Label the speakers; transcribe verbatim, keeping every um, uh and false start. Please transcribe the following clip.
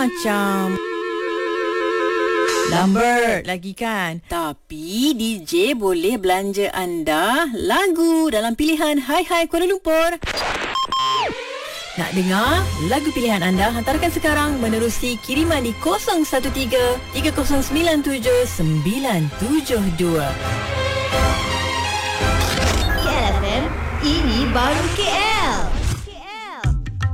Speaker 1: macam Lambert lagi kan. Tapi D J boleh belanja anda lagu dalam pilihan Hai Hai Kuala Lumpur. Nak dengar lagu pilihan anda? Hantarkan sekarang menerusi kiriman di kosong satu tiga tiga kosong sembilan tujuh sembilan tujuh dua.
Speaker 2: K L F M, ini baru K L.